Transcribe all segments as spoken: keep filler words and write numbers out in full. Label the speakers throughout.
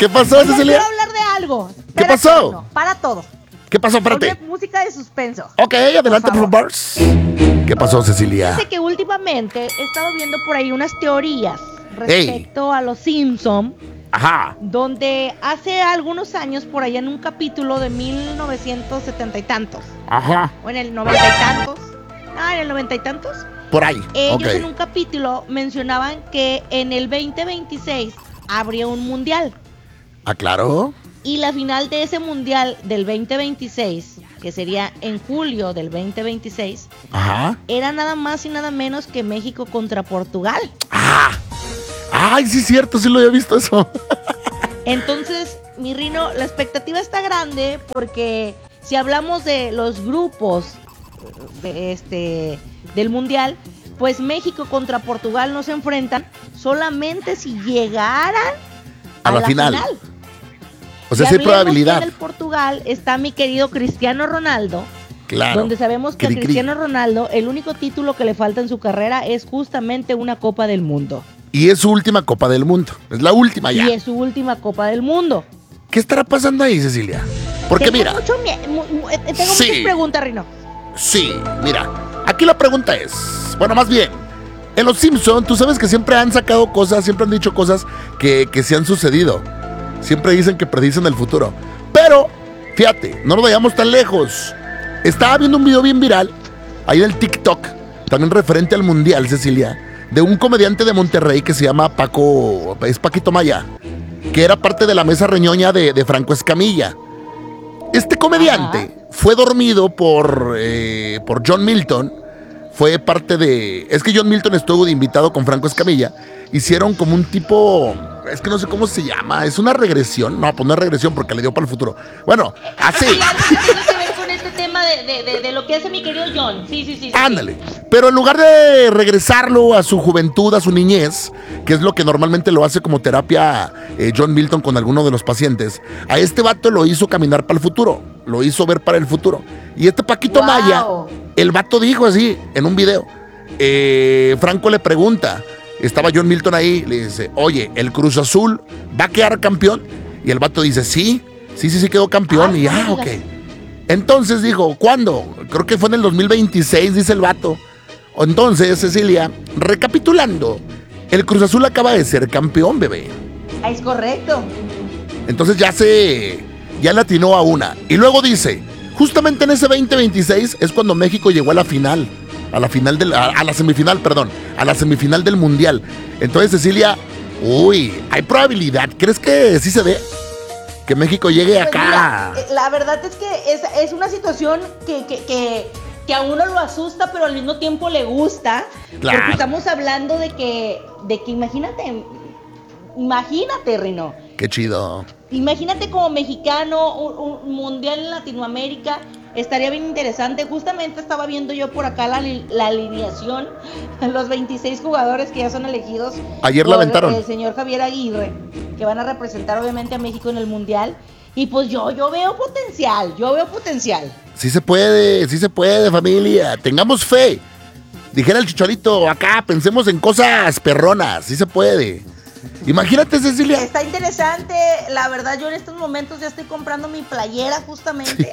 Speaker 1: ¿Qué pasó,
Speaker 2: Oigan,
Speaker 1: Cecilia?
Speaker 2: quiero hablar de algo. Espérate,
Speaker 1: ¿Qué pasó?
Speaker 2: no, para todo.
Speaker 1: ¿Qué pasó? Espérate.
Speaker 2: Ponme música de suspenso.
Speaker 1: Ok, adelante, por
Speaker 2: favor.
Speaker 1: favor. ¿Qué pasó, Cecilia?
Speaker 2: Fíjate que últimamente he estado viendo por ahí unas teorías respecto
Speaker 1: Ey.
Speaker 2: a los Simpson,
Speaker 1: Ajá.
Speaker 2: donde hace algunos años, por allá en un capítulo de mil novecientos setenta y tantos,
Speaker 1: Ajá.
Speaker 2: o en el noventa y tantos, ah, en el noventa y tantos,
Speaker 1: Por ahí.
Speaker 2: ellos
Speaker 1: Ok.
Speaker 2: en un capítulo mencionaban que en el veinte veintiséis habría un mundial.
Speaker 1: ¿Ah, claro?
Speaker 2: Y la final de ese mundial del veinte veintiséis, que sería en julio del veinte veintiséis,
Speaker 1: Ajá.
Speaker 2: era nada más y nada menos que México contra Portugal.
Speaker 1: Ah. Ay, sí es cierto, sí lo había visto eso.
Speaker 2: Entonces, mi Rino, la expectativa está grande porque si hablamos de los grupos de este, del mundial, pues México contra Portugal no se enfrentan solamente si llegaran a,
Speaker 1: A la
Speaker 2: la
Speaker 1: final.
Speaker 2: final.
Speaker 1: O sea,
Speaker 2: Ya
Speaker 1: sí hay
Speaker 2: vemos
Speaker 1: probabilidad.
Speaker 2: que en el Portugal está mi querido Cristiano Ronaldo,
Speaker 1: Claro.
Speaker 2: donde sabemos que
Speaker 1: Cri,
Speaker 2: a
Speaker 1: cri.
Speaker 2: Cristiano Ronaldo el único título que le falta en su carrera es justamente una Copa del Mundo.
Speaker 1: Y es su última Copa del Mundo. Es la última ya.
Speaker 2: Y es su última Copa del Mundo.
Speaker 1: ¿Qué estará pasando ahí, Cecilia? Porque
Speaker 2: tengo
Speaker 1: mira,
Speaker 2: mucho mie- mu- mu- eh, tengo
Speaker 1: Sí.
Speaker 2: muchas preguntas, Rino.
Speaker 1: sí, mira, aquí la pregunta es, bueno, más bien, en Los Simpson, tú sabes que siempre han sacado cosas, siempre han dicho cosas que, que se han sucedido. Siempre dicen que predicen el futuro. Pero, fíjate, no nos vayamos tan lejos. Estaba viendo un video bien viral, ahí en el TikTok, también referente al Mundial, Cecilia, de un comediante de Monterrey que se llama Paco, es Paquito Maya, que era parte de la mesa reñoña de, de Franco Escamilla. Este comediante
Speaker 2: Ajá.
Speaker 1: fue dormido por, eh, por John Milton. Fue parte de... Es que John Milton estuvo de invitado con Franco Escamilla. Hicieron como un tipo... Es que no sé cómo se llama. ¿Es una regresión? No, pues no es regresión porque le dio para el futuro. Bueno, así.
Speaker 2: Sí, algo que tiene que ver con este tema de, de, de, de lo que hace mi querido John. Sí, sí, sí. sí.
Speaker 1: Ándale. Pero en lugar de regresarlo a su juventud, a su niñez, que es lo que normalmente lo hace como terapia eh, John Milton con alguno de los pacientes, a este vato lo hizo caminar para el futuro, lo hizo ver para el futuro. Y este Paquito
Speaker 2: Wow.
Speaker 1: Maya, el vato dijo así en un video, eh, Franco le pregunta, estaba John Milton ahí, le dice, oye, ¿el Cruz Azul va a quedar campeón? Y el vato dice, sí, sí, sí, sí quedó campeón.
Speaker 2: Ay,
Speaker 1: y
Speaker 2: no me
Speaker 1: ah, ok.
Speaker 2: digas.
Speaker 1: Entonces dijo, ¿cuándo? Creo que fue en el dos mil veintiséis, dice el vato. Entonces, Cecilia, recapitulando, el Cruz Azul acaba de ser campeón, bebé.
Speaker 2: Ah, es correcto.
Speaker 1: Entonces ya se, ya le atinó a una. Y luego dice, justamente en ese veinte veintiséis es cuando México llegó a la final, a la final del, a, a la semifinal, perdón, a la semifinal del Mundial. Entonces, Cecilia, uy, hay probabilidad. ¿Crees que sí se dé? Que México llegue
Speaker 2: Pues
Speaker 1: acá.
Speaker 2: mira, eh, la verdad es que es, es una situación que, que, que, que a uno lo asusta, pero al mismo tiempo le gusta.
Speaker 1: Claro.
Speaker 2: Porque estamos hablando de que, de que imagínate, imagínate, Rino.
Speaker 1: Qué chido.
Speaker 2: Imagínate como mexicano, un, un mundial en Latinoamérica, estaría bien interesante. Justamente estaba viendo yo por acá la, li- la alineación, los veintiséis jugadores que ya son elegidos.
Speaker 1: Ayer la
Speaker 2: por
Speaker 1: aventaron.
Speaker 2: el señor Javier Aguirre, que van a representar obviamente a México en el mundial. Y pues yo, yo veo potencial, yo veo potencial.
Speaker 1: Sí se puede, sí se puede, familia. Tengamos fe. Dijera el Chicharito, acá pensemos en cosas perronas. Sí se puede. Imagínate, Cecilia.
Speaker 2: Está interesante, la verdad yo en estos momentos ya estoy comprando mi playera justamente.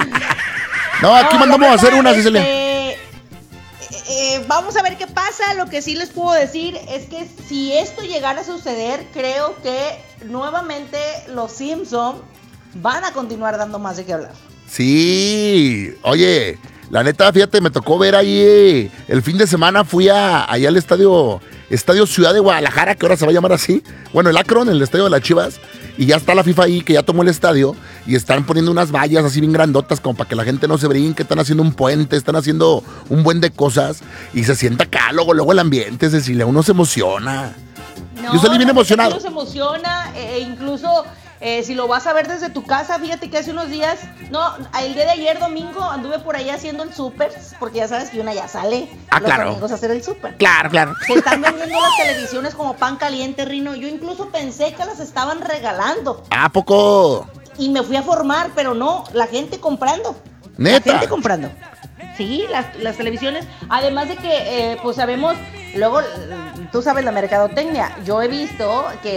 Speaker 1: No, aquí
Speaker 2: No,
Speaker 1: mandamos
Speaker 2: la
Speaker 1: a hacer
Speaker 2: verdad,
Speaker 1: una, Cecilia.
Speaker 2: este, eh, eh, vamos a ver qué pasa. Lo que sí les puedo decir es que si esto llegara a suceder, creo que nuevamente los Simpson van a continuar dando más de qué hablar.
Speaker 1: Sí. Oye, la neta, fíjate, me tocó ver ahí eh, el fin de semana. Fui a, allá al estadio, estadio Ciudad de Guadalajara, que ahora se va a llamar así. Bueno, el Akron, el estadio de las Chivas. Y ya está la FIFA ahí, que ya tomó el estadio. Y están poniendo unas vallas así bien grandotas, como para que la gente no se brinque. Están haciendo un puente, están haciendo un buen de cosas. Y se sienta acá, luego, luego el ambiente, Cecilia. Uno se emociona.
Speaker 2: No,
Speaker 1: Yo salí bien
Speaker 2: la gente
Speaker 1: emocionado.
Speaker 2: sí nos emociona, e incluso eh, si lo vas a ver desde tu casa, fíjate que hace unos días, no, el día de ayer domingo anduve por ahí haciendo el súper, porque ya sabes que una ya sale
Speaker 1: Ah,
Speaker 2: los
Speaker 1: claro.
Speaker 2: domingos a hacer el súper.
Speaker 1: Claro, claro.
Speaker 2: Se están vendiendo las televisiones como pan caliente, Rino. Yo incluso pensé que las estaban regalando
Speaker 1: ¿A poco?
Speaker 2: y me fui a formar, pero no, la gente comprando.
Speaker 1: ¿Neta?
Speaker 2: La gente comprando. Sí, las, las televisiones. Además de que, eh, pues sabemos, luego, tú sabes la mercadotecnia. Yo he visto que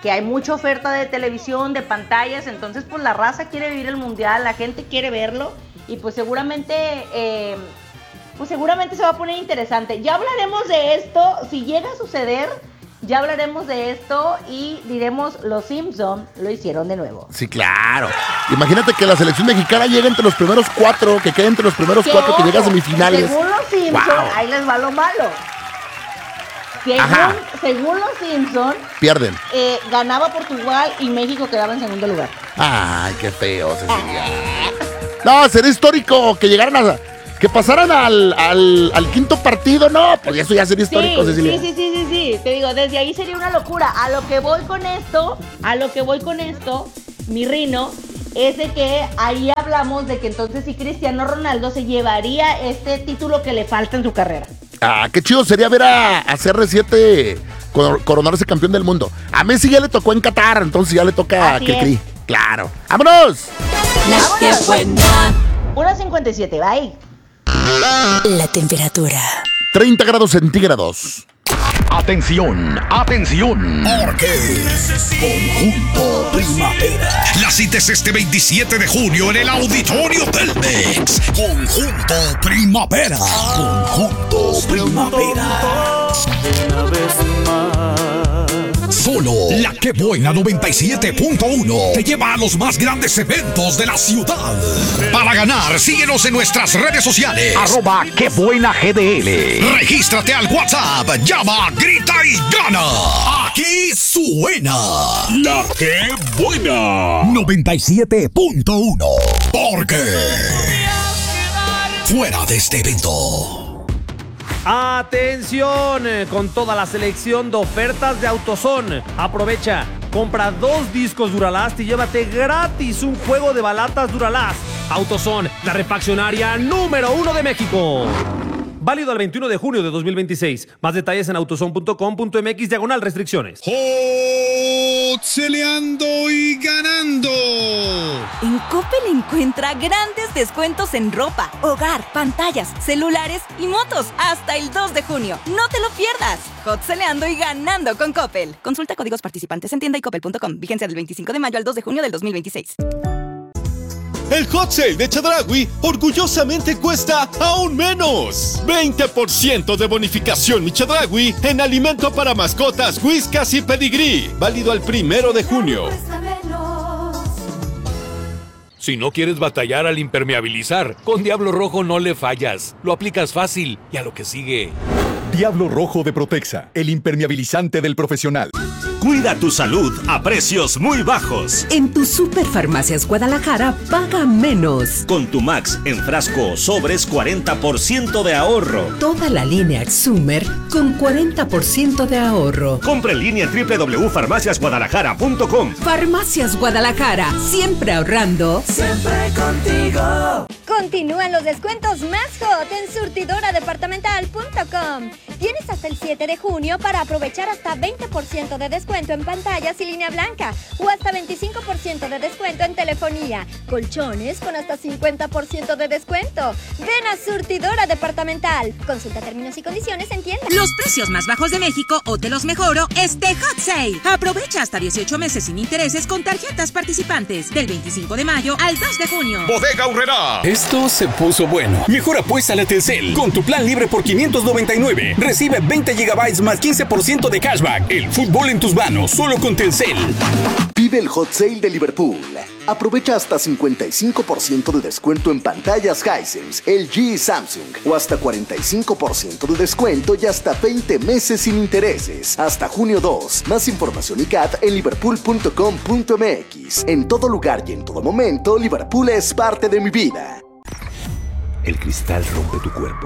Speaker 2: que hay mucha oferta de televisión, de pantallas, entonces pues la raza quiere vivir el mundial, la gente quiere verlo y pues seguramente, eh, pues seguramente se va a poner interesante. Ya hablaremos de esto, si llega a suceder, ya hablaremos de esto y diremos los Simpson lo hicieron de nuevo.
Speaker 1: Sí, claro. Imagínate que la selección mexicana llegue entre los primeros cuatro, que quede entre los primeros cuatro, que llegue a semifinales.
Speaker 2: Según los Simpson, wow. Ahí les va lo malo. Según, según los Simpson,
Speaker 1: pierden.
Speaker 2: Eh, ganaba Portugal y México quedaba en segundo lugar.
Speaker 1: Ay, qué feo, Cecilia. No, sería histórico que llegaran a... Que pasaran al, al, al quinto partido, no, pues eso ya sería histórico,
Speaker 2: sí,
Speaker 1: Cecilia.
Speaker 2: Sí, sí, sí, sí, sí, te digo, desde ahí sería una locura. A lo que voy con esto, a lo que voy con esto, mi Rino, es de que ahí hablamos de que entonces sí Cristiano Ronaldo se llevaría este título que le falta en su carrera.
Speaker 1: Ah, qué chido sería ver a, a C R siete coronarse campeón del mundo. A Messi ya le tocó en Qatar, entonces ya le toca a Cricri. Claro. ¡Vámonos!
Speaker 2: La que buena. uno cincuenta y siete, bye.
Speaker 3: La temperatura.
Speaker 1: treinta grados centígrados.
Speaker 4: Atención, atención. Porque Conjunto Primavera. La cita es este veintisiete de junio en el Auditorio Telmex. Conjunto Primavera. Conjunto Primavera. Una vez más. Solo La Que Buena noventa y siete punto uno te lleva a los más grandes eventos de la ciudad. Para ganar, síguenos en nuestras redes sociales. Arroba Que Buena G D L. Regístrate al WhatsApp. Llama, grita y gana. Aquí suena La Que Buena noventa y siete punto uno. Porque fuera de este evento.
Speaker 5: ¡Atención! Con toda la selección de ofertas de AutoZone. Aprovecha, compra dos discos Duralast y llévate gratis un juego de balatas Duralast. AutoZone, la refaccionaria número uno de México. Válido al veintiuno de junio de dos mil veintiséis. Más detalles en autozone punto com punto m x diagonal restricciones.
Speaker 6: ¡Celeando y ganando!
Speaker 3: En Coppel encuentra grandes descuentos en ropa, hogar, pantallas, celulares y motos hasta el dos de junio. ¡No te lo pierdas! Hot-celeando y ganando con Coppel. Consulta códigos participantes en tienda y coppel punto com. Vigencia del veinticinco de mayo al dos de junio del dos mil veintiséis.
Speaker 6: El Hot Sale de Chedraui orgullosamente cuesta aún menos. veinte por ciento de bonificación mi Chedraui en alimento para mascotas, Whiskas y Pedigree. Válido al primero de junio.
Speaker 7: Si no quieres batallar al impermeabilizar, con Diablo Rojo no le fallas. Lo aplicas fácil y a lo que sigue.
Speaker 8: Diablo Rojo de Protexa, el impermeabilizante del profesional.
Speaker 9: Cuida tu salud a precios muy bajos.
Speaker 10: En tu Superfarmacias Guadalajara, paga menos.
Speaker 9: Con tu Max en frasco o sobres, cuarenta por ciento de ahorro.
Speaker 10: Toda la línea Exumer con cuarenta por ciento de ahorro.
Speaker 9: Compra en línea en doble u doble u doble u punto farmacias guadalajara punto com.
Speaker 10: Farmacias Guadalajara, siempre ahorrando.
Speaker 11: Siempre contigo.
Speaker 12: Continúan los descuentos más hot en surtidora departamental punto com. Tienes hasta el siete de junio para aprovechar hasta veinte por ciento de descuento en pantallas y línea blanca o hasta veinticinco por ciento de descuento en telefonía. Colchones con hasta cincuenta por ciento de descuento. Ven a Surtidora Departamental. Consulta términos y condiciones en tienda.
Speaker 13: Los precios más bajos de México o te los mejoro este Hot Sale. Aprovecha hasta dieciocho meses sin intereses con tarjetas participantes del veinticinco de mayo al dos de junio.
Speaker 4: Bodega Aurrerá.
Speaker 14: Esto se puso bueno. Mejor apuesta a Telcel. Con tu plan libre por quinientos noventa y nueve. Recibe veinte gigabytes más quince por ciento de cashback. El fútbol en tus manos, solo con Telcel.
Speaker 15: Vive el Hot Sale de Liverpool. Aprovecha hasta cincuenta y cinco por ciento de descuento en pantallas Hisense, L G y Samsung. O hasta cuarenta y cinco por ciento de descuento y hasta veinte meses sin intereses. Hasta junio dos. Más información y C A T en liverpool punto com punto m x. En todo lugar y en todo momento, Liverpool es parte de mi vida.
Speaker 16: El cristal rompe tu cuerpo.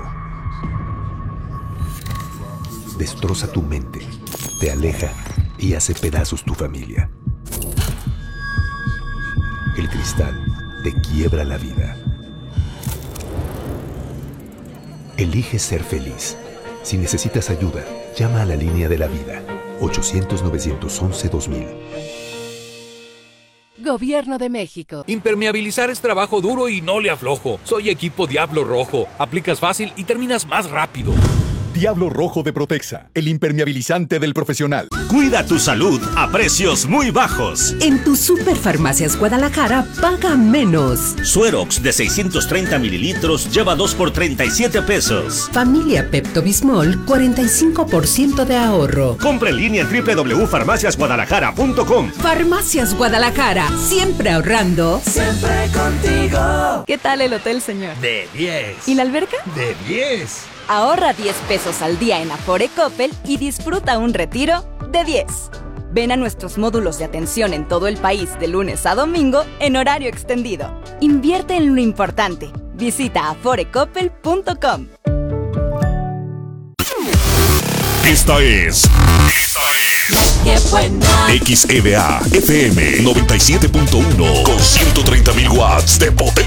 Speaker 16: Destroza tu mente. Te aleja y hace pedazos tu familia. El cristal te quiebra la vida. Elige ser feliz. Si necesitas ayuda, llama a la línea de la vida. ochocientos, novecientos once, dos mil.
Speaker 10: Gobierno de México.
Speaker 7: Impermeabilizar es trabajo duro y no le aflojo. Soy equipo Diablo Rojo. Aplicas fácil y terminas más rápido.
Speaker 8: Diablo Rojo de Protexa, el impermeabilizante del profesional.
Speaker 9: Cuida tu salud a precios muy bajos.
Speaker 10: En tu Superfarmacias Guadalajara, paga menos.
Speaker 9: Suerox de seiscientos treinta mililitros lleva dos por treinta y siete pesos.
Speaker 10: Familia Pepto Bismol, cuarenta y cinco por ciento de ahorro.
Speaker 9: Compra en línea en doble u doble u doble u punto farmacias guadalajara punto com.
Speaker 10: Farmacias Guadalajara, siempre ahorrando.
Speaker 11: Siempre contigo.
Speaker 3: ¿Qué tal el hotel, señor?
Speaker 7: De diez.
Speaker 3: ¿Y la alberca?
Speaker 7: De diez.
Speaker 3: Ahorra diez pesos al día en Afore Coppel y disfruta un retiro de diez. Ven a nuestros módulos de atención en todo el país de lunes a domingo en horario extendido. Invierte en lo importante. Visita afore coppel punto com.
Speaker 4: Esta es. Esta es.
Speaker 3: ¡Qué buena!
Speaker 4: X E D A F M noventa y siete punto uno con ciento treinta mil watts de potencia.